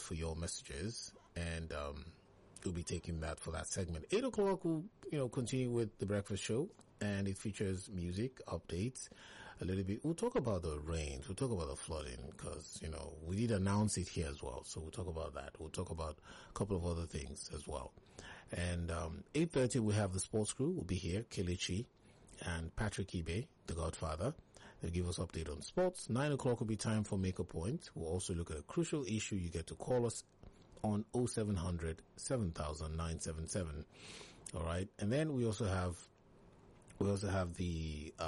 for your messages, and we'll be taking that for that segment. 8 o'clock, we'll, continue with the breakfast show, and it features music, updates, a little bit. We'll talk about the rains. We'll talk about the flooding, because, we did announce it here as well. So we'll talk about that. We'll talk about a couple of other things as well. And 8:30, we have the sports crew. We'll be here, Kelechi and Patrick Ibe, the Godfather. They'll give us update on sports. 9 o'clock will be time for Make a Point. We'll also look at a crucial issue. You get to call us on 0700 7000 977. All right. And then we also have the,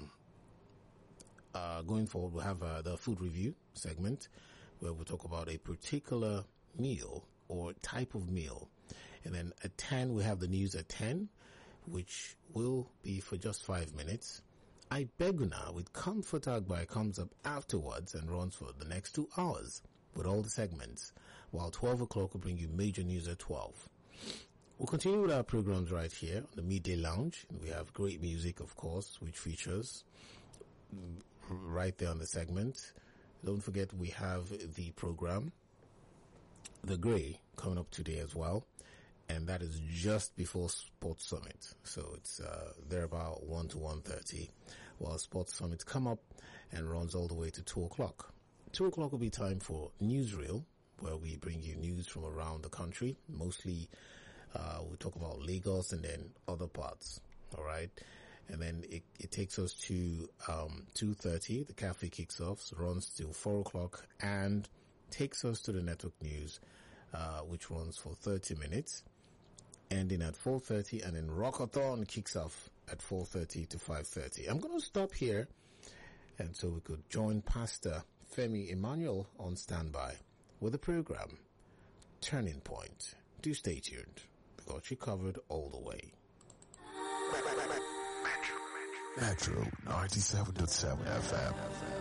going forward, we'll have the food review segment where we'll talk about a particular meal or type of meal. And then at 10, we have the news at 10, which will be for just 5 minutes. I Beg Una with Comfort Agbai comes up afterwards and runs for the next 2 hours with all the segments, while 12 o'clock will bring you major news at 12. We'll continue with our programs right here on the Midday Lounge. We have great music, of course, which features right there on the segment. Don't forget we have the program, The Grey, coming up today as well. And that is just before Sports Summit. So it's there about 1 to 1:30, while Sports Summit come up and runs all the way to 2 o'clock. 2 o'clock will be time for Newsreel, where we bring you news from around the country. Mostly we talk about Lagos and then other parts. All right. And then it takes us to 2:30. The cafe kicks off, runs till 4 o'clock, and takes us to the network news, which runs for 30 minutes. Ending at 4:30, and then Rockathon kicks off at 4:30 to 5:30. I'm going to stop here, and so we could join Pastor Femi Emmanuel on standby with the program Turning Point. Do stay tuned, because she covered all the way. Metro 97.7 FM.